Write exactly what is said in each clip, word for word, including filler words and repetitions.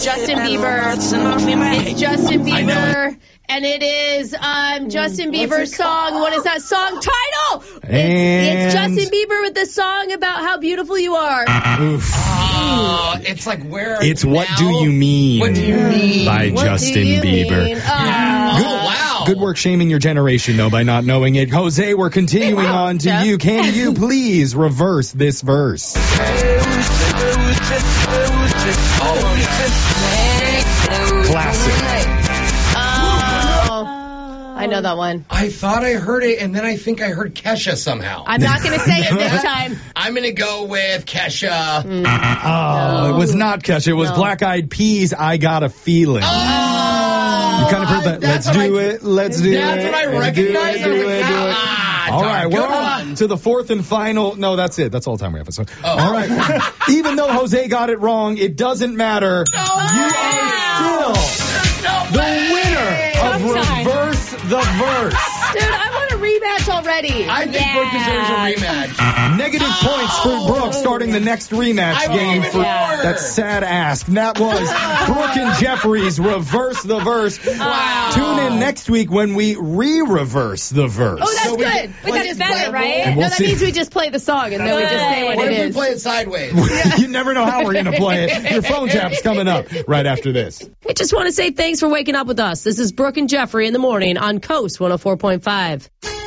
Justin Bieber. It's Justin Bieber. And it is um, Justin Bieber's song. What is that song title? It's, it's Justin Bieber with the song about how beautiful you are. Oof. Oh, it's like where are It's you What now? Do You Mean? What do you mean? By What Justin do you Bieber. mean? Yeah. Oh. Good, wow. Good work shaming your generation, though, by not knowing it. Jose, we're continuing on to Jeff. you. Can you please reverse this verse? Classic. Oh. I know that one. I thought I heard it, and then I think I heard Kesha somehow. I'm not going to say it this time. I'm going to go with Kesha. Mm. Oh, it was not Kesha. It was No. Black Eyed Peas, I Got a Feeling. Oh, You kind of heard that. that's Let's what do I- it. Let's do That's it. what I Do it, recognize. do it, do it. Ah, All darn, right, good we're on one. to the fourth and final. No, that's it. That's all the time we have. So, Oh. all right. Even though Jose got it wrong, it doesn't matter. No you way. are still the winner of Sometime. Reverse the Verse. Dude, I want a rematch already. I think Brooke deserves a rematch. Negative points for Brooke starting the next rematch I game won't for even that sad ask. And that was Brooke and Jeffrey's Reverse the Verse. Wow. Tune in next week when we re-reverse the verse. Oh, that's So we- good. we That's just better, play- right? And we'll no, that see. means we just play the song and then we just say what, What it if we is. play it sideways? You never know how we're going to play it. Your phone tap's coming up right after this. I just want to say thanks for waking up with us. This is Brooke and Jeffrey in the morning on Coast one oh four point five.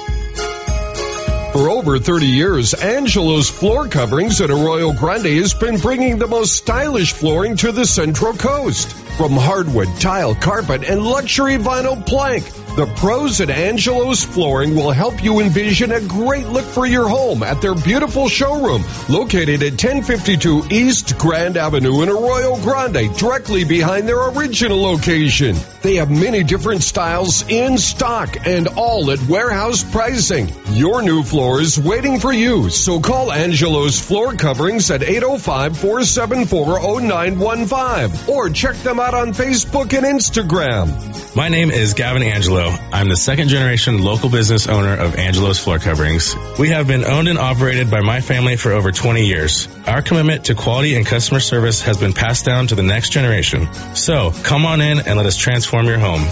For over thirty years, Angelo's Floor Coverings at Arroyo Grande has been bringing the most stylish flooring to the Central Coast. From hardwood, tile, carpet, and luxury vinyl plank, the pros at Angelo's Flooring will help you envision a great look for your home at their beautiful showroom located at ten fifty-two East Grand Avenue in Arroyo Grande, directly behind their original location. They have many different styles in stock and all at warehouse pricing. Your new floor is waiting for you, so call Angelo's Floor Coverings at eight oh five, four seven four, oh nine one five or check them out on Facebook and Instagram. My name is Gavin Angelo. I'm the second generation local business owner of Angelo's Floor Coverings. We have been owned and operated by my family for over twenty years. Our commitment to quality and customer service has been passed down to the next generation. So come on in and let us transform your home.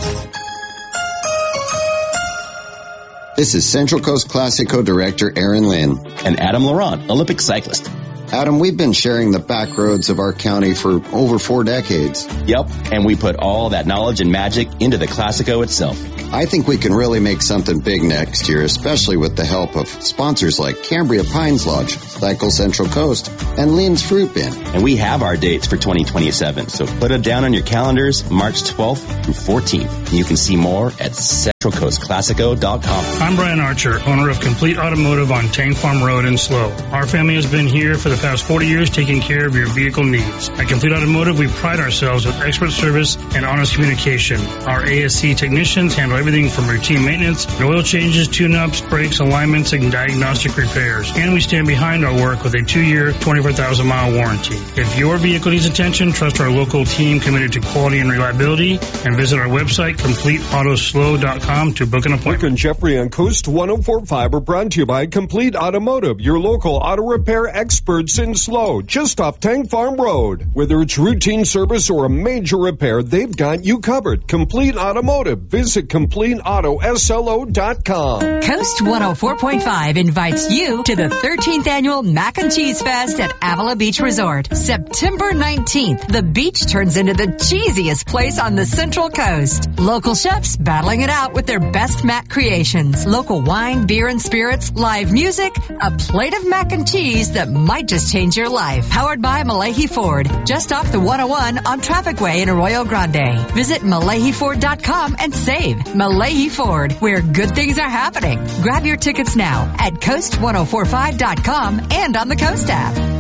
This is Central Coast Classic co-director Aaron Lynn. And Adam Laurent, Olympic cyclist. Adam, we've been sharing the back roads of our county for over four decades. Yep, and we put all that knowledge and magic into the Classico itself. I think we can really make something big next year, especially with the help of sponsors like Cambria Pines Lodge, Cycle Central Coast, and Lynn's Fruit Bin. And we have our dates for twenty twenty-seven, so put it down on your calendars, March twelfth through fourteenth. You can see more at central coast classico dot com. I'm Brian Archer, owner of Complete Automotive on Tank Farm Road in Slow. Our family has been here for the past forty years taking care of your vehicle needs. At Complete Automotive, we pride ourselves with expert service and honest communication. Our A S C technicians handle everything from routine maintenance, oil changes, tune-ups, brakes, alignments, and diagnostic repairs. And we stand behind our work with a two-year, twenty-four thousand mile warranty. If your vehicle needs attention, trust our local team committed to quality and reliability, and visit our website, complete auto slow dot com, to book an Brooke appointment. and Jeffrey on Coast one oh four point five are brought to you by Complete Automotive, your local auto repair experts in Slow, just off Tank Farm Road. Whether it's routine service or a major repair, they've got you covered. Complete Automotive. Visit complete auto slo dot com. Coast one oh four point five invites you to the thirteenth annual Mac and Cheese Fest at Avila Beach Resort. September nineteenth, the beach turns into the cheesiest place on the Central Coast. Local chefs battling it out with their best mac creations. Local wine, beer, and spirits, live music, a plate of mac and cheese that might just change your life. Powered by Malahi Ford, just off the one oh one on Traffic Way in Arroyo Grande. Visit malahi ford dot com and save. Malahi Ford, where good things are happening. Grab your tickets now at coast ten forty-five dot com and on the Coast app.